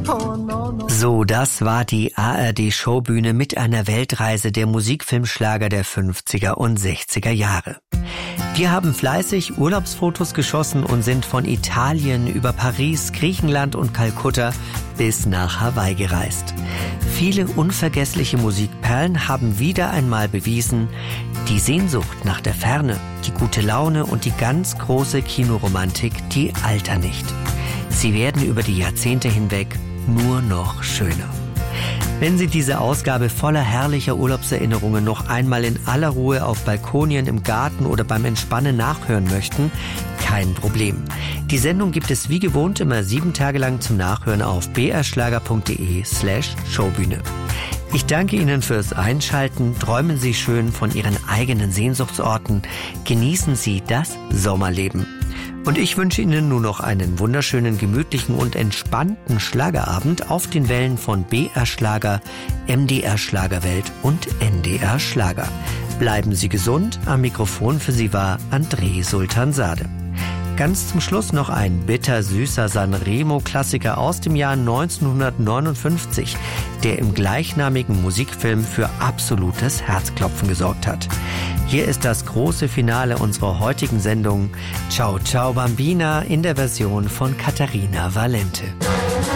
So, das war die ARD-Showbühne mit einer Weltreise der Musikfilmschlager der 50er und 60er Jahre. Wir haben fleißig Urlaubsfotos geschossen und sind von Italien über Paris, Griechenland und Kalkutta bis nach Hawaii gereist. Viele unvergessliche Musikperlen haben wieder einmal bewiesen, die Sehnsucht nach der Ferne, die gute Laune und die ganz große Kinoromantik, die altern nicht. Sie werden über die Jahrzehnte hinweg nur noch schöner. Wenn Sie diese Ausgabe voller herrlicher Urlaubserinnerungen noch einmal in aller Ruhe auf Balkonien, im Garten oder beim Entspannen nachhören möchten, kein Problem. Die Sendung gibt es wie gewohnt immer 7 Tage lang zum Nachhören auf brschlager.de/Showbühne. Ich danke Ihnen fürs Einschalten. Träumen Sie schön von Ihren eigenen Sehnsuchtsorten. Genießen Sie das Sommerleben. Und ich wünsche Ihnen nur noch einen wunderschönen, gemütlichen und entspannten Schlagerabend auf den Wellen von BR Schlager, MDR Schlagerwelt und NDR Schlager. Bleiben Sie gesund. Am Mikrofon für Sie war André Sultansade. Ganz zum Schluss noch ein bittersüßer Sanremo-Klassiker aus dem Jahr 1959, der im gleichnamigen Musikfilm für absolutes Herzklopfen gesorgt hat. Hier ist das große Finale unserer heutigen Sendung Ciao Ciao Bambina in der Version von Katharina Valente.